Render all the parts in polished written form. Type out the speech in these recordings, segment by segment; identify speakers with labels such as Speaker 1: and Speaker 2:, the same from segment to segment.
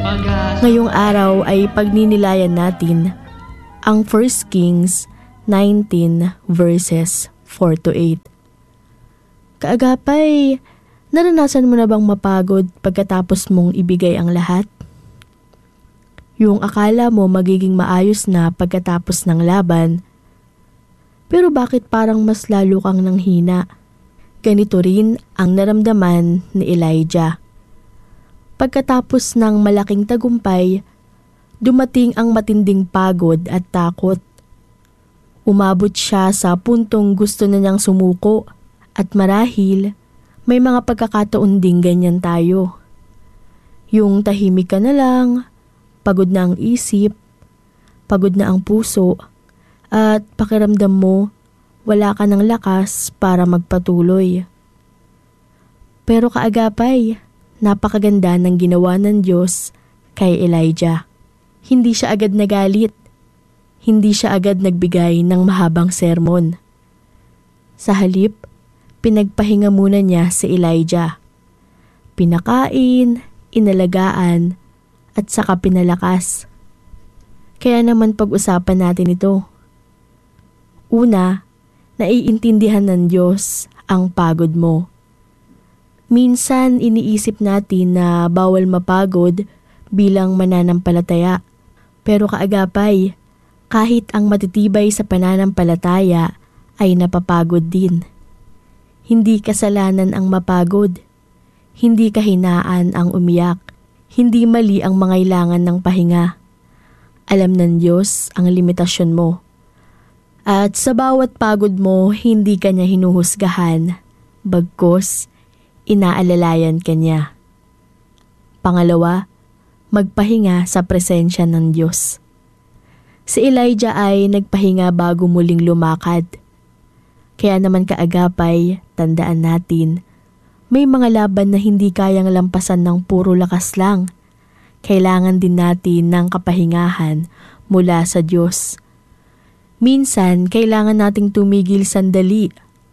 Speaker 1: Ngayong araw ay pagninilayan natin ang 1 Kings 19 verses 4 to 8. Kaagapay, naranasan mo na bang mapagod pagkatapos mong ibigay ang lahat? Yung akala mo magiging maayos na pagkatapos ng laban, pero bakit parang mas lalo kang nanghina? Ganito rin ang naramdaman ni Elijah. Pagkatapos ng malaking tagumpay, dumating ang matinding pagod at takot. Umabot siya sa puntong gusto na niyang sumuko at marahil may mga pagkakataon ding ganyan tayo. Yung tahimik ka na lang, pagod na ang isip, pagod na ang puso, at pakiramdam mo wala ka ng lakas para magpatuloy. Pero kaagapay, napakaganda ng ginawa ng Diyos kay Elijah. Hindi siya agad nagalit. Hindi siya agad nagbigay ng mahabang sermon. Sa halip, pinagpahinga muna niya si Elijah. Pinakain, inalagaan, at saka pinalakas. Kaya naman pag-usapan natin ito. Una, naiintindihan ng Diyos ang pagod mo. Minsan iniisip natin na bawal mapagod bilang mananampalataya. Pero kaagapay, kahit ang matitibay sa pananampalataya ay napapagod din. Hindi kasalanan ang mapagod. Hindi kahinaan ang umiyak. Hindi mali ang mangailangan ng pahinga. Alam ng Diyos ang limitasyon mo. At sa bawat pagod mo, hindi ka niya hinuhusgahan. Bagkus, inaalalayan ka niya. Pangalawa, magpahinga sa presensya ng Diyos. Si Elijah ay nagpahinga bago muling lumakad. Kaya naman kaagapay, tandaan natin, may mga laban na hindi kayang lampasan ng puro lakas lang. Kailangan din natin ng kapahingahan mula sa Diyos. Minsan, kailangan nating tumigil sandali,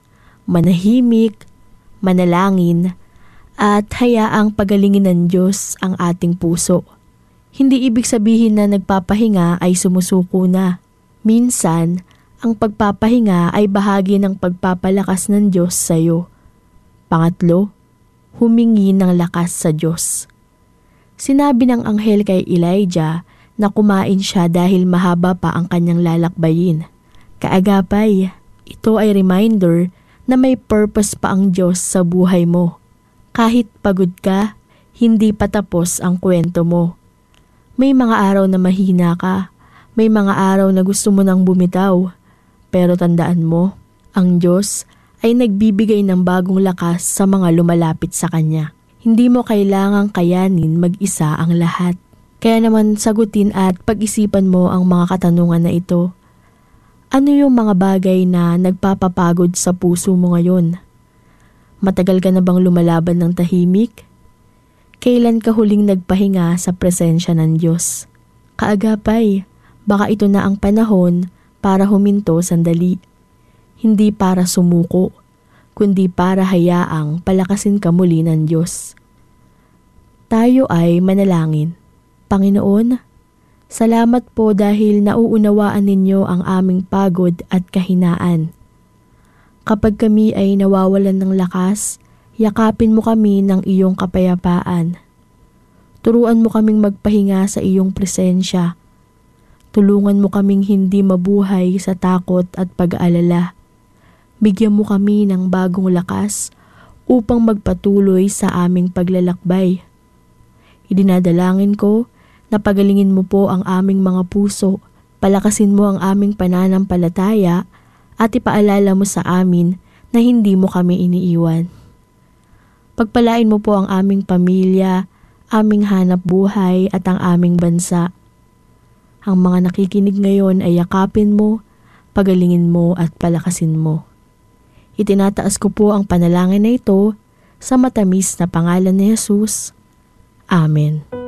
Speaker 1: manahimik, manalangin, at hayaang pagalingin ng Diyos ang ating puso. Hindi ibig sabihin na nagpapahinga ay sumusuko na. Minsan, ang pagpapahinga ay bahagi ng pagpapalakas ng Diyos sa iyo. Pangatlo, humingi ng lakas sa Diyos. Sinabi ng anghel kay Elijah na kumain siya dahil mahaba pa ang kanyang lalakbayin. Kaagapay, ito ay reminder na may purpose pa ang Diyos sa buhay mo. Kahit pagod ka, hindi pa tapos ang kwento mo. May mga araw na mahina ka, may mga araw na gusto mo nang bumitaw. Pero tandaan mo, ang Diyos ay nagbibigay ng bagong lakas sa mga lumalapit sa Kanya. Hindi mo kailangang kayanin mag-isa ang lahat. Kaya naman sagutin at pag-isipan mo ang mga katanungan na ito. Ano yung mga bagay na nagpapapagod sa puso mo ngayon? Matagal ka na bang lumalaban ng tahimik? Kailan ka huling nagpahinga sa presensya ng Diyos? Kaagapay, baka ito na ang panahon para huminto sandali. Hindi para sumuko, kundi para hayaang palakasin ka muli ng Diyos. Tayo ay manalangin. Panginoon, salamat po dahil nauunawaan ninyo ang aming pagod at kahinaan. Kapag kami ay nawawalan ng lakas, yakapin mo kami ng iyong kapayapaan. Turuan mo kaming magpahinga sa iyong presensya. Tulungan mo kaming hindi mabuhay sa takot at pag-aalala. Bigyan mo kami ng bagong lakas upang magpatuloy sa aming paglalakbay. Idinadalangin ko na pagalingin mo po ang aming mga puso, palakasin mo ang aming pananampalataya at ipaalala mo sa amin na hindi mo kami iniiwan. Pagpalain mo po ang aming pamilya, aming hanap buhay at ang aming bansa. Ang mga nakikinig ngayon ay yakapin mo, pagalingin mo at palakasin mo. Itinataas ko po ang panalangin na ito sa matamis na pangalan ni Jesus. Amen.